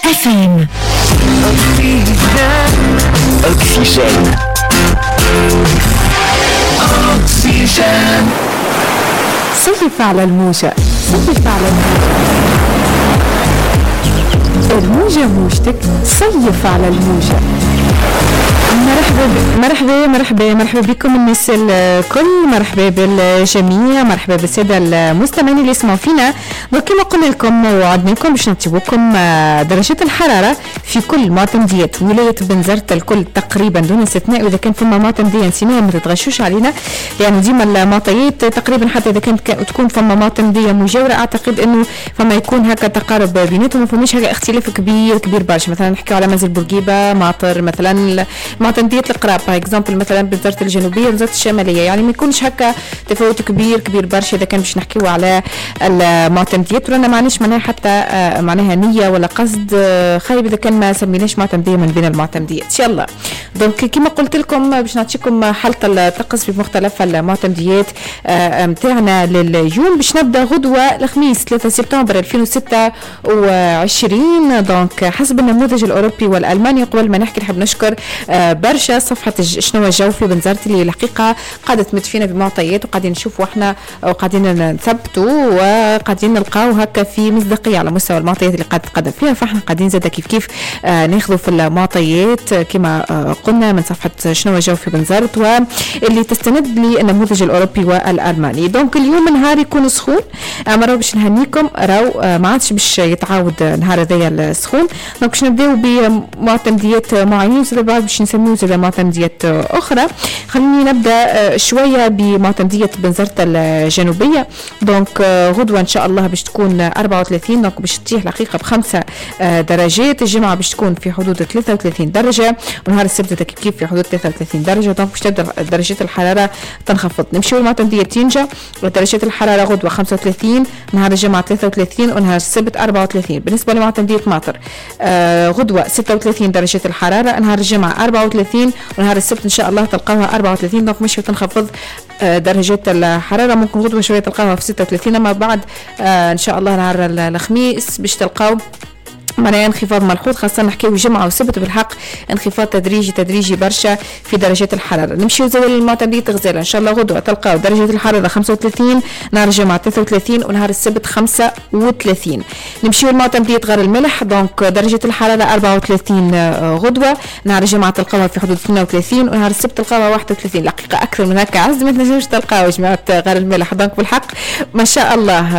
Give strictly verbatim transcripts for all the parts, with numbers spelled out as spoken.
اف ام. أكسجين أكسجين. صيف على الموجة، صيف على الموجة، الموجة موجتك، صيف على الموجة. مرحبا مرحبا مرحبا مرحبا بكم الناس الكل، مرحبا بالجميع، مرحبا بالسادة المستمعين اللي يسمعوا فينا. وكما قلنا لكم وعدنا لكم باش نعطيوكم درجات الحرارة في كل معتمديات ولاية بنزرت الكل تقريبا دون استثناء. وإذا كان فما معتمدية نسيناها ما تتغشوش علينا، يعني ديما المعطيات تقريبا حتى إذا كانت تكون فما معتمدية مجاورة أعتقد إنه فما يكون هكا تقارب بيناتهم، ما فماش هكا اختلاف كبير كبير برشا. مثلا نحكيو على منزل بورقيبة، ماطر، مثلا معتمدية القراب باغ اكزومبل، مثلا بنزرت الجنوبية وبنزرت الشمالية، يعني ما يكونش هكا تفاوت كبير كبير برشا. إذا كان باش نحكيو على المعتمديات ولا معناش معناها حتى معناها نية ولا قصد خايب إذا كان ما سميناش معتمدية من بين المعتمديات. يلا دونك كما قلت لكم باش نعطيكم حالة الطقس في مختلف المعتمديات متاعنا لليوم. باش نبدا غدوة الخميس ثلاثة سبتمبر ألفين وستة وعشرين. دونك حسب النموذج الأوروبي والألماني، قبل ما نحكي نحب نشكر برشا صفحة شنو الجو في بنزرت اللي الحقيقة قاعدة تمد فينا بمعطيات وقاعدين نشوفوا احنا وقاعدين نثبتوا وقاعدين نلقاو هكا في مصداقية على مستوى المعطيات اللي قاعدة تقدم فيها. فاحنا قاعدين زادا كيف كيف آه ناخذوا في المعطيات كما آه قلنا من صفحة شنو الجو في بنزرت واللي تستند للنموذج الأوروبي والألماني. دونك اليوم نهار يكون سخون، مرة باش نهنيكم راو آه ما عادش باش يتعاود نهار هذايا السخون. دونك باش نبداو بمعتمديات معينين زادا بعد باش نسميو زادا معتمديات أخرى. خليني نبدأ شوية بمعتمدية بنزرت الجنوبية. دونك غدوة إن شاء الله باش تكون أربعة وثلاثين، دونك باش تطيح الحقيقة بخمسة درجات. الجمعة باش تكون في حدود ثلاثة وثلاثين درجة، ونهار السبت كيف كيف في حدود ثلاثة وثلاثين درجة. دونك باش تبدأ درجات الحرارة تنخفض. نمشيو لمعتمدية تينجا، درجات الحرارة غدوة خمسة وثلاثين، نهار الجمعة ثلاثة وثلاثين، ونهار السبت أربعة وثلاثين. بالنسبة لمعتمدية ماطر آه غدوة ستة وثلاثين درجة الحرارة، نهار الجمعة أربعة وثلاثين، ونهار السبت إن شاء الله تلقاوها أربعة وثلاثين. دونك مش تنخفض آه درجات الحرارة. ممكن غدوة شوية تلقاوها في ستة وثلاثين، أما بعد آه إن شاء الله نهار الخميس باش تلقاو معناها انخفاض ملحوظ، خاصة نحكيو جمعة وسبت بالحق انخفاض تدريجي تدريجي برشا في درجات الحرارة. نمشيو زي المعتمدية غزالة إن شاء الله غدوة تلقاو درجة الحرارة خمسة وثلاثين، نهار الجمعة ثلاثة وثلاثين، ونهار السبت خمسة وثلاثين. نمشيو المعتمدية غار الملح، دونك درجة الحرارة أربعة وثلاثين غدوة، نهار الجمعة تلقاوها في حدود اثنين وثلاثين، ونهار السبت تلقاوها واحد وثلاثين. الحقيقة أكثر من هكا عز ما تنجمش تلقاو جماعة غار الملح. دونك بالحق ما شاء الله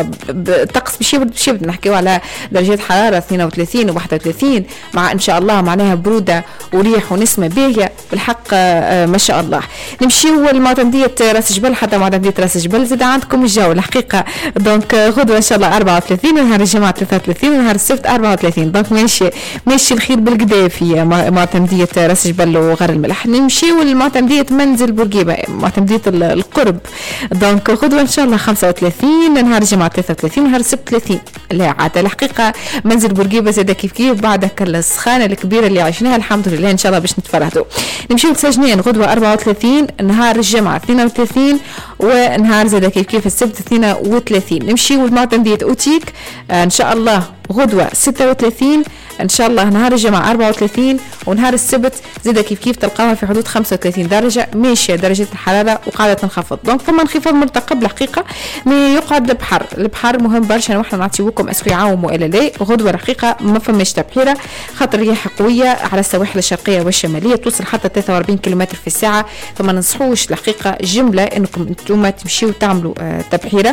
الطقس باش يبرد باش يبرد. نحكيو على درجات حرارة اثنين وثلاثين وواحد وثلاثين مع ان شاء الله معناها برودة وريح ونسمة باهية بالحق ما شاء الله. نمشيو لمعتمدية راس جبل، حتى معتمدية راس جبل زاد عندكم الجو الحقيقة. دونك غدوة ان شاء الله أربعة وثلاثين، ونهار الجمعة ثلاثة وثلاثين، ونهار السبت أربعة وثلاثين. دونك ماشي ماشي الخير بالقدا في معتمدية راس جبل وغار الملح. نمشيو لمعتمدية منزل بورقيبة، معتمدية القرب. دونك غدوة ان شاء الله خمسة وثلاثين، نهار الجمعة ثلاثة وثلاثين، ونهار السبت ثلاثين. لا عاد الحقيقة منزل بورقيبة زاد كيف كيف بعد السخانة الكبيرة اللي عشناها الحمد لله إن شاء الله باش نتفرهدوا. نمشيو لسجنين غدوة أربعة وثلاثين، نهار الجمعة اثنين وثلاثين، ونهار زاد كيف كيف السبت اثنين وثلاثين. نمشيو لمعتمدية أوتيك آه إن شاء الله غدوة ستة وثلاثين، ان شاء الله نهار الجمعة أربعة وثلاثين، ونهار السبت زيدا كيف كيف تلقاها في حدود خمسة وثلاثين درجة. ماشية درجة الحرارة وقاعدة تنخفض. دونك فما انخفاض مرتقب الحقيقة، ما يقعد البحر البحر مهم برشا. نحن نعطيوكم اسكو يعاوموا الى لا. غدوة الحقيقة ما فماش تبحيرة، خاطر رياح قوية على السواحل الشرقية والشمالية توصل حتى ثلاثة وأربعين كيلومتر في الساعة. فما ننصحوش الحقيقة جملة انكم انتم تمشيو تعملوا آه تبحيرة،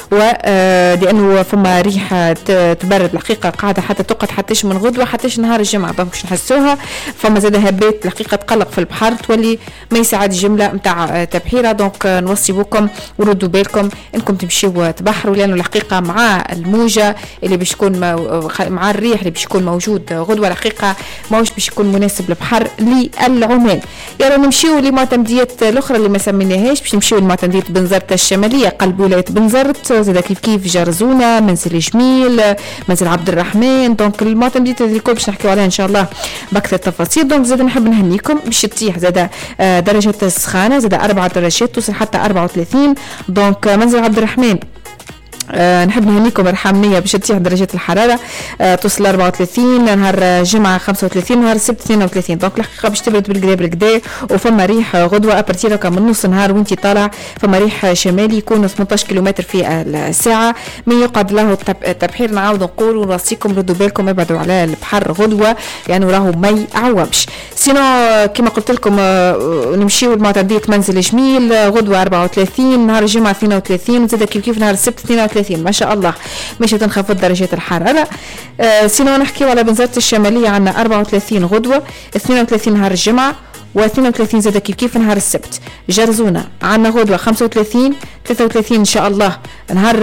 ولانه فما ريح تبرد الحقيقة قاعدة حتى تقعد حتىش من غدوة حتىش نهار الجمعة. دونك باش نحسوها فما زاد هبات الحقيقة تقلق في البحر تولي ما يساعد جملة متاع تبحيرة. دونك نوصي بكم وردوا بالكم انكم تمشيوا تبحروا، لانه الحقيقة مع الموجة اللي باش تكون مع الريح اللي باش يكون موجود غدوة الحقيقة ماهوش باش يكون مناسب للبحر للعمان. يلا نمشيو لمعتمديات الاخرى اللي ما سميناهاش. باش نمشيو لمعتمدية بنزرت الشمالية قلب ولاية بنزرت، زاد كيف كيف جرزونة، منزل جميل، منزل عبد الرحمن. دونك المعتمديات اللي كل باش نحكيو عليها ان شاء الله باكثر التفاصيل. دونك زاد نحب نهنيكم باش تطيح زاد درجة السخانة زاد أربعة درجات توصل حتى أربعة وثلاثين. دونك منزل عبد الرحمن أه نحب نهنيكم ارحمنيه باش تطيح درجات الحراره أه توصل أربعة وثلاثين، نهار جمعه خمسة وثلاثين، نهار السبت اثنين وثلاثين. دونك الحقيقه باش تبرد بالكدا بالكدا، وفما ريح غدوه ابارتير من نص نهار وانت طالع، فما ريح شمالي يكون ثمانية عشر كيلومتر في الساعه. من يقعد له التبحير نعاود نقول ونوصيكم ردوا بالكم ابعدوا على البحر غدوه يعني راهو ما يعومش. سينو كما قلت لكم أه نمشيو المعتديه منزل جميل غدوه أربعة وثلاثين، نهار الجمعه اثنين وثلاثين، وزاد كيف كيف نهار السبت اثنين وثلاثين. ما شاء الله ماشي تنخفض درجات الحراره. أه سينو نحكيو على بنزرت الشماليه عندنا أربعة وثلاثين غدوه، اثنين وثلاثين نهار الجمعه، واثنين وثلاثين زاد كيف كيف نهار السبت. جرزونه عندنا غدوه خمسة وثلاثين، ثلاثة وثلاثين ان شاء الله نهار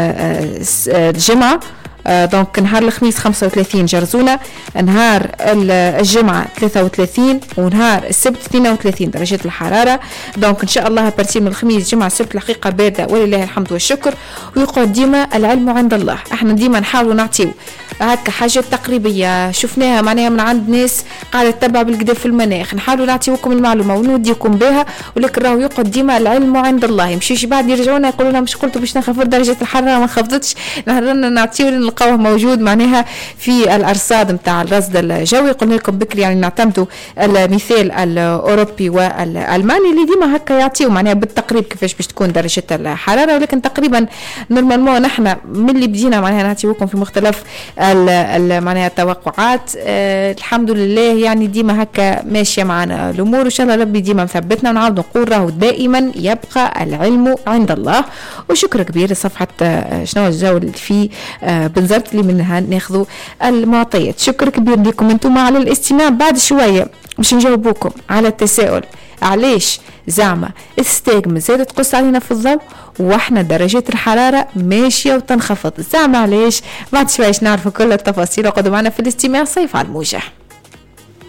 الجمعه. آه دونك نهار الخميس خمسة وثلاثين جرزونة، نهار الجمعة ثلاثة وثلاثين، ونهار السبت اثنين وثلاثين درجة الحرارة. دونك إن شاء الله برتي من الخميس جمعة السبت الحقيقة باردة ولله الحمد والشكر. ويقعد ديما العلم عند الله، احنا ديما نحاولوا نعطيو هكا حاجات تقريبية شفناها معناها من عند ناس قاعدة تتبع بالكدا في المناخ، نحاولوا نعطيوكم المعلومة ونوديكم بها، ولكن راهو يقعد ديما العلم عند الله. يمشيش بعد يرجعونا يقولوا لنا مش قلتوا باش نخفض درجة الحرارة ما خفضتش، نهرنا نعطيو نلقاوه موجود معناها في الأرصاد نتاع الرصد الجوي. قلنا لكم بكري يعني نعتمدوا المثال الأوروبي والألماني اللي ديما هكا يعطيو معناها بالتقريب كيفاش باش تكون درجة الحرارة، ولكن تقريبا نورمالمون نحن من اللي بدينا معناها نعطيوكم في مختلف معناها التوقعات. أه الحمد لله يعني ديما هكا ماشيه معنا الامور، وان شاء الله ربي ديما مثبتنا. ونعاود نقول راهو دائما يبقى العلم عند الله. وشكر كبير لصفحه أه شنو الجو في أه بنزرت اللي منها ناخذوا المعطيات. شكر كبير لكم انتم على الاستماع. بعد شويه باش نجاوبوكم على التساؤل علاش زعما الستاغم زادت تقص علينا في الضوء واحنا درجات الحراره ماشيه وتنخفض، زعما علاش؟ بعد شويه نعرفوا كل التفاصيل. وقعدوا معنا في الاستماع صيف على الموجه.